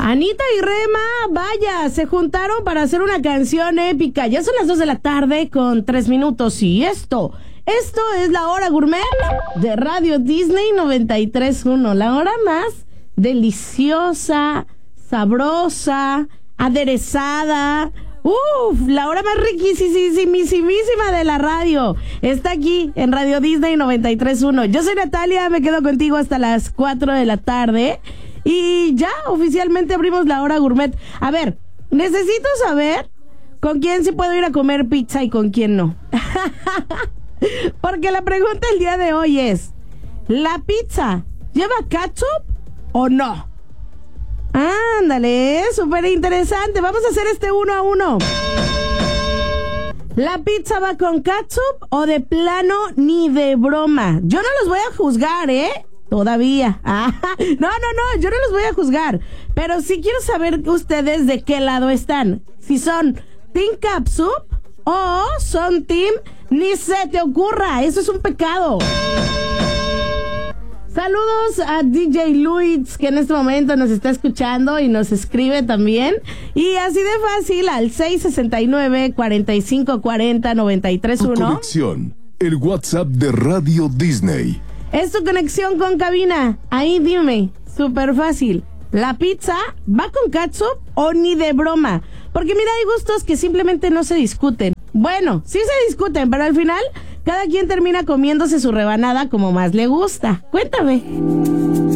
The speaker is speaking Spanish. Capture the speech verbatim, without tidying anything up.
Anita y Rema, vaya, se juntaron para hacer una canción épica. Ya son las dos de la tarde con tres minutos y esto, esto es la hora gourmet de Radio Disney noventa y tres punto uno. La hora más deliciosa, sabrosa, aderezada. Uf, la hora más riquísima de la radio. Está aquí en Radio Disney noventa y tres punto uno. Yo soy Natalia, me quedo contigo hasta las cuatro de la tarde. Y ya oficialmente abrimos la hora gourmet. A ver, necesito saber con quién sí puedo ir a comer pizza y con quién no. Porque la pregunta el día de hoy es: ¿la pizza lleva ketchup o no? Ándale, súper interesante. Vamos a hacer este uno a uno. ¿La pizza va con ketchup o de plano ni de broma? Yo no los voy a juzgar, ¿eh? Todavía. Ah, no, no, no, yo no los voy a juzgar. Pero sí quiero saber ustedes de qué lado están. Si son team ketchup o son team ni se te ocurra. Eso es un pecado. Saludos a D J Luis, que en este momento nos está escuchando y nos escribe también. Y así de fácil al seis sesenta y nueve, cuarenta y cinco cuarenta, noventa y tres uno. Conexión, el WhatsApp de Radio Disney. Es tu conexión con cabina. Ahí dime, súper fácil. ¿La pizza va con ketchup o ni de broma? Porque mira, hay gustos que simplemente no se discuten. Bueno, sí se discuten, pero al final cada quien termina comiéndose su rebanada como más le gusta. Cuéntame.